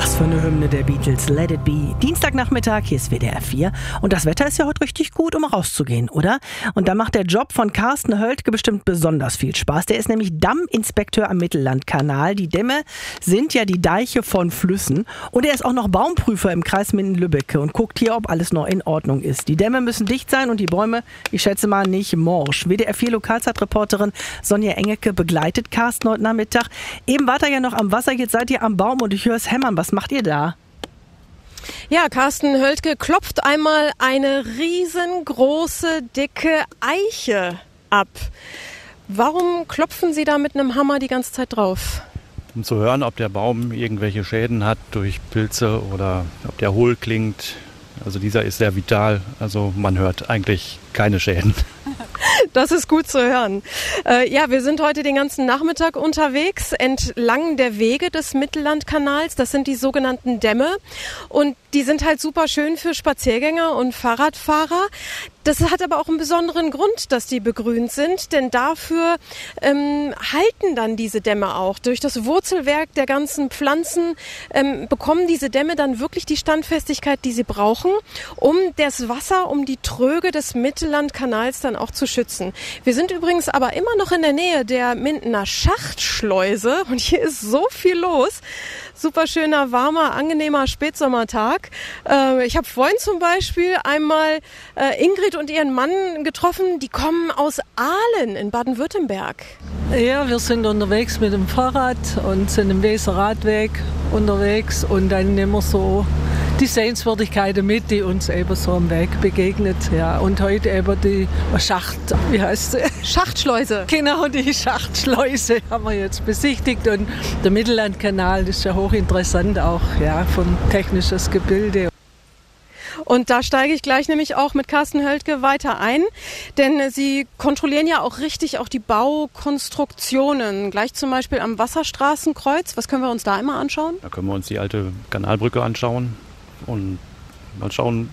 Was für eine Hymne der Beatles, Let It Be. Dienstagnachmittag, hier ist WDR 4. Und das Wetter ist ja heute richtig gut, um rauszugehen, oder? Und da macht der Job von Carsten Höldke bestimmt besonders viel Spaß. Der ist nämlich Damminspekteur am Mittellandkanal. Die Dämme sind ja die Deiche von Flüssen. Und er ist auch noch Baumprüfer im Kreis Minden-Lübbecke und guckt hier, ob alles noch in Ordnung ist. Die Dämme müssen dicht sein und die Bäume, ich schätze mal, nicht morsch. WDR 4 Lokalzeitreporterin Sonja Engelke begleitet Carsten heute Nachmittag. Eben wart ihr ja noch am Wasser, jetzt seid ihr am Baum und ich höre es hämmern. Was macht ihr da? Ja, Carsten Höldke klopft einmal eine riesengroße, dicke Eiche ab. Warum klopfen Sie da mit einem Hammer die ganze Zeit drauf? Um zu hören, ob der Baum irgendwelche Schäden hat durch Pilze oder ob der hohl klingt. Also dieser ist sehr vital, also man hört eigentlich keine Schäden. Das ist gut zu hören. Ja, wir sind heute den ganzen Nachmittag unterwegs entlang der Wege des Mittellandkanals. Das sind die sogenannten Dämme und die sind halt super schön für Spaziergänger und Fahrradfahrer. Das hat aber auch einen besonderen Grund, dass die begrünt sind, denn dafür halten dann diese Dämme auch. Durch das Wurzelwerk der ganzen Pflanzen bekommen diese Dämme dann wirklich die Standfestigkeit, die sie brauchen, um das Wasser, um die Tröge des Mittellandkanals dann auch zu schützen. Wir sind übrigens aber immer noch in der Nähe der Mindener Schachtschleuse und hier ist so viel los. Super schöner, warmer, angenehmer Spätsommertag. Ich habe vorhin zum Beispiel einmal Ingrid und ihren Mann getroffen. Die kommen aus Ahlen in Baden-Württemberg. Ja, wir sind unterwegs mit dem Fahrrad und sind im Weser-Radweg unterwegs und dann nehmen wir so die Sehenswürdigkeiten mit, die uns eben so am Weg begegnet. Ja, und heute eben die wie heißt sie? Schachtschleuse. Genau, die Schachtschleuse haben wir jetzt besichtigt und der Mittellandkanal, das ist ja hochinteressant auch, ja, vom technisches Gebilde. Und da steige ich gleich nämlich auch mit Carsten Höldke weiter ein, denn Sie kontrollieren ja auch richtig auch die Baukonstruktionen, gleich zum Beispiel am Wasserstraßenkreuz. Was können wir uns da einmal anschauen? Da können wir uns die alte Kanalbrücke anschauen und mal schauen,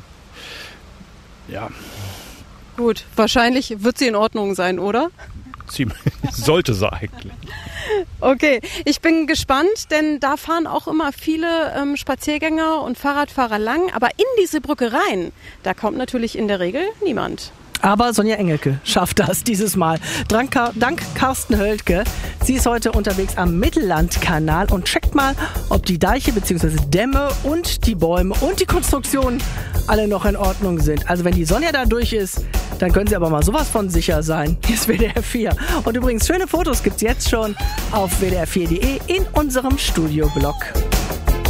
ja. Gut, wahrscheinlich wird sie in Ordnung sein, oder? Sollte sie eigentlich. Okay, ich bin gespannt, denn da fahren auch immer viele Spaziergänger und Fahrradfahrer lang. Aber in diese Brücke rein, da kommt natürlich in der Regel niemand. Aber Sonja Engelke schafft das dieses Mal. Dank Carsten Höldke. Sie ist heute unterwegs am Mittellandkanal und checkt mal, ob die Deiche bzw. Dämme und die Bäume und die Konstruktionen alle noch in Ordnung sind. Also wenn die Sonja da durch ist, dann können Sie aber mal sowas von sicher sein. Hier ist WDR 4. Und übrigens, schöne Fotos gibt's jetzt schon auf wdr4.de in unserem Studioblog.